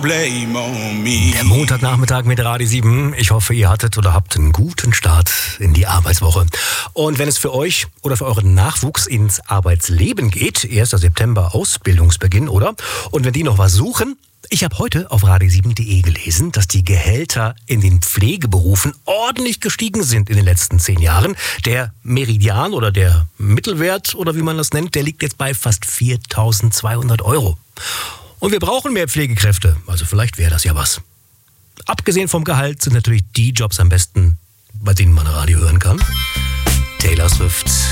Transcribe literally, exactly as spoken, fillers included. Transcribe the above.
blame on me. Der Montagnachmittag mit Radio sieben. Ich hoffe, ihr hattet oder habt einen guten Start in die Arbeitswoche. Und wenn es für euch oder für euren Nachwuchs ins Arbeitsleben geht, erster September Ausbildungsbeginn, oder? Und wenn die noch was suchen, ich habe heute auf radio sieben punkt de gelesen, dass die Gehälter in den Pflegeberufen ordentlich gestiegen sind in den letzten zehn Jahren. Der Meridian oder der Mittelwert oder wie man das nennt, der liegt jetzt bei fast viertausendzweihundert Euro. Und wir brauchen mehr Pflegekräfte, also vielleicht wäre das ja was. Abgesehen vom Gehalt sind natürlich die Jobs am besten, bei denen man Radio hören kann. Taylor Swift.